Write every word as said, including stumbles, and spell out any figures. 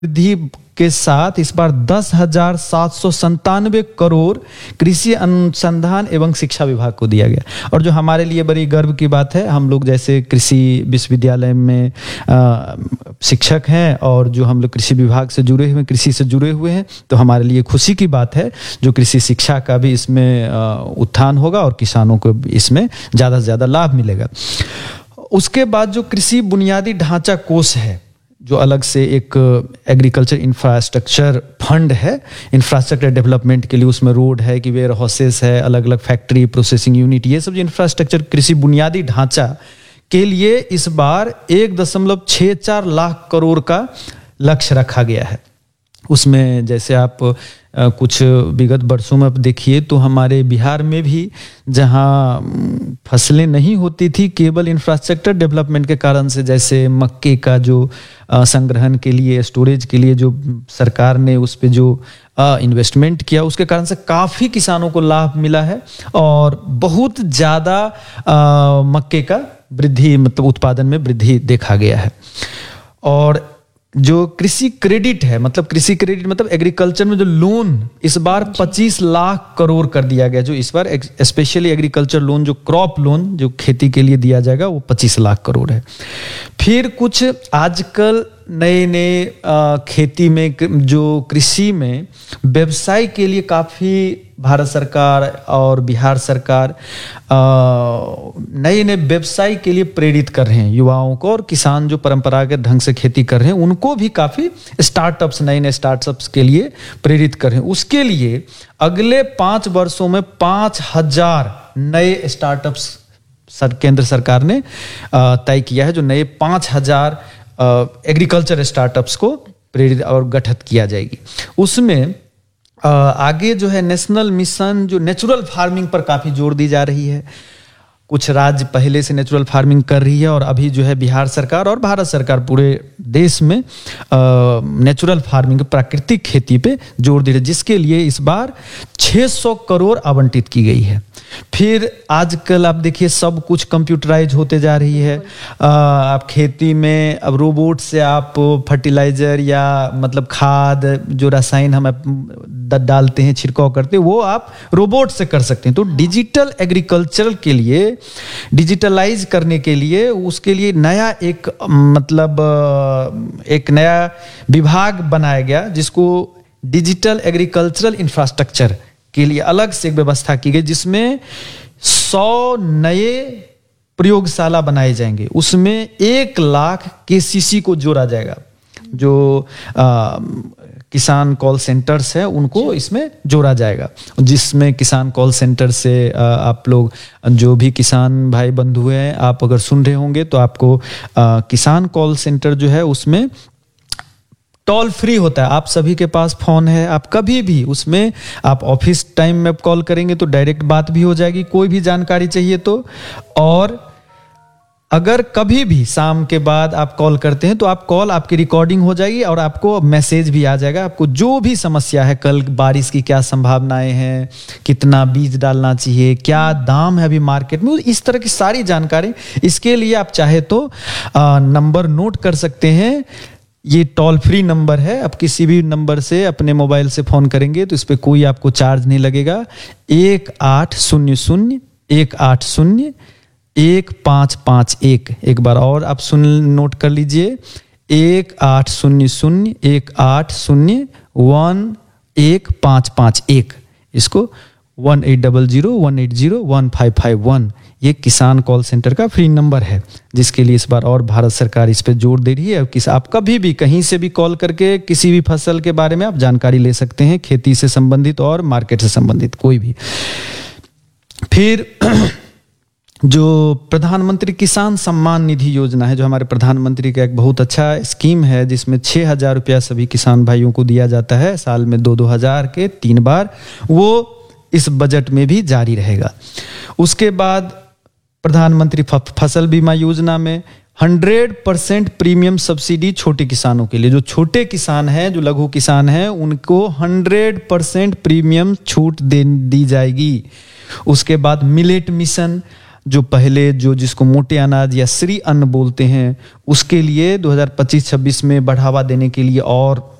वृद्धि के साथ इस बार दस हजार सात सौ संतानवे करोड़ कृषि अनुसंधान एवं शिक्षा विभाग को दिया गया। और जो हमारे लिए बड़ी गर्व की बात है, हम लोग जैसे कृषि विश्वविद्यालय में आ, शिक्षक हैं और जो हम लोग कृषि विभाग से जुड़े हुए कृषि से जुड़े हुए हैं, तो हमारे लिए खुशी की बात है जो कृषि शिक्षा का भी इसमें उत्थान होगा और किसानों को इसमें ज़्यादा से ज़्यादा लाभ मिलेगा। उसके बाद जो कृषि बुनियादी ढांचा कोष है, जो अलग से एक एग्रीकल्चर इंफ्रास्ट्रक्चर फंड है, इंफ्रास्ट्रक्चर डेवलपमेंट के लिए, उसमें रोड है कि वेयर हाउसेस है, अलग अलग फैक्ट्री प्रोसेसिंग यूनिट, ये सब जो इंफ्रास्ट्रक्चर कृषि बुनियादी ढांचा के लिए इस बार एक दशमलव छः चार लाख करोड़ का लक्ष्य रखा गया है। उसमें जैसे आप आ, कुछ विगत वर्षों में आप देखिए तो हमारे बिहार में भी जहां फसलें नहीं होती थी, केवल इंफ्रास्ट्रक्चर डेवलपमेंट के कारण से, जैसे मक्के का जो आ, संग्रहण के लिए, स्टोरेज के लिए जो सरकार ने उस पे जो आ, इन्वेस्टमेंट किया, उसके कारण से काफ़ी किसानों को लाभ मिला है और बहुत ज़्यादा मक्के का वृद्धि, मतलब उत्पादन में वृद्धि देखा गया है। और जो कृषि क्रेडिट है, मतलब कृषि क्रेडिट मतलब एग्रीकल्चर में जो लोन इस बार पच्चीस लाख करोड़ कर दिया गया। जो इस बार स्पेशली एग्रीकल्चर लोन, जो क्रॉप लोन जो खेती के लिए दिया जाएगा, वो पच्चीस लाख करोड़ है। फिर कुछ आजकल नए नए खेती में, जो कृषि में व्यवसाय के लिए काफ़ी भारत सरकार और बिहार सरकार नए नए व्यवसाय के लिए प्रेरित कर रहे हैं युवाओं को, और किसान जो परंपरागत ढंग से खेती कर रहे हैं उनको भी काफ़ी स्टार्टअप्स, नए नए स्टार्टअप्स के लिए प्रेरित कर रहे हैं। उसके लिए अगले पाँच वर्षों में पाँच हजार नए स्टार्टअप्स सर केंद्र सरकार ने तय किया है, जो नए पाँच हजार एग्रीकल्चर स्टार्टअप्स को प्रेरित और गठित किया जाएगी। उसमें आगे जो है नेशनल मिशन जो नेचुरल फार्मिंग पर काफ़ी जोर दी जा रही है। कुछ राज्य पहले से नेचुरल फार्मिंग कर रही है और अभी जो है बिहार सरकार और भारत सरकार पूरे देश में नेचुरल फार्मिंग, प्राकृतिक खेती पे जोर दे रही है, जिसके लिए इस बार छह सौ करोड़ आवंटित की गई है। फिर आजकल आप देखिए सब कुछ कंप्यूटराइज होते जा रही है। आ, आप खेती में अब रोबोट से आप फर्टिलाइजर या मतलब खाद, जो रसायन हम डालते हैं, छिड़काव करते हैं, वो आप रोबोट से कर सकते हैं। तो डिजिटल एग्रीकल्चर के लिए, डिजिटलाइज करने के लिए, उसके लिए नया एक मतलब एक नया विभाग बनाया गया, जिसको डिजिटल एग्रीकल्चरल इंफ्रास्ट्रक्चर के लिए अलग से एक व्यवस्था की गई, जिसमें सौ नए प्रयोगशाला बनाए जाएंगे। उसमें एक लाख केसीसी को जोड़ा जाएगा, जो आ, किसान कॉल सेंटर्स है उनको इसमें जोड़ा जाएगा, जिसमें किसान कॉल सेंटर से आ, आप लोग जो भी किसान भाई बंधु हैं, आप अगर सुन रहे होंगे तो आपको आ, किसान कॉल सेंटर जो है उसमें टोल फ्री होता है। आप सभी के पास फोन है, आप कभी भी उसमें आप ऑफिस टाइम में कॉल करेंगे तो डायरेक्ट बात भी हो जाएगी, कोई भी जानकारी चाहिए तो। और अगर कभी भी शाम के बाद आप कॉल करते हैं तो आप कॉल आपकी रिकॉर्डिंग हो जाएगी और आपको मैसेज भी आ जाएगा। आपको जो भी समस्या है, कल बारिश की क्या संभावनाएं हैं, कितना बीज डालना चाहिए, क्या दाम है अभी मार्केट में, इस तरह की सारी जानकारी। इसके लिए आप चाहे तो आ, नंबर नोट कर सकते हैं। ये टोल फ्री नंबर है, आप किसी भी नंबर से अपने मोबाइल से फोन करेंगे तो इस पर कोई आपको चार्ज नहीं लगेगा। एक आठ शून्य शून्य एक आठ शून्य एक पाँच पाँच एक, एक बार और आप सुन नोट कर लीजिए, एक आठ शून्य शून्य एक आठ शून्य वन एक पाँच पाँच एक, इसको one eight double zero one eight zero one five five one, ये किसान कॉल सेंटर का फ्री नंबर है, जिसके लिए इस बार और भारत सरकार इस पे जोर दे रही है। किस आप कभी भी कहीं से भी कॉल करके किसी भी फसल के बारे में आप जानकारी ले सकते हैं, खेती से संबंधित और मार्केट से संबंधित कोई भी। फिर जो प्रधानमंत्री किसान सम्मान निधि योजना है, जो हमारे प्रधानमंत्री का एक बहुत अच्छा स्कीम है, जिसमें छः हजार रुपया सभी किसान भाइयों को दिया जाता है साल में दो दो हजार के तीन बार, वो इस बजट में भी जारी रहेगा। उसके बाद प्रधानमंत्री फसल बीमा योजना में हंड्रेड परसेंट प्रीमियम सब्सिडी छोटे किसानों के लिए, जो छोटे किसान हैं, जो लघु किसान हैं, उनको हंड्रेड परसेंट प्रीमियम छूट दे दी जाएगी। उसके बाद मिलेट मिशन, जो पहले जो जिसको मोटे अनाज या श्री अन्न बोलते हैं, उसके लिए दो हज़ार पच्चीस छब्बीस में बढ़ावा देने के लिए और